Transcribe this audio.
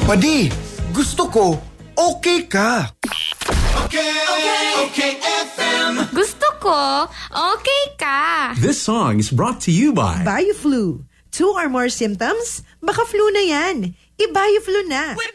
Padi, gusto ko, okay ka. Okay, FM. Gusto ko, okay ka. This song is brought to you by Bioflu. 2 or more symptoms? Baka flu na yan. I-Bioflu na. With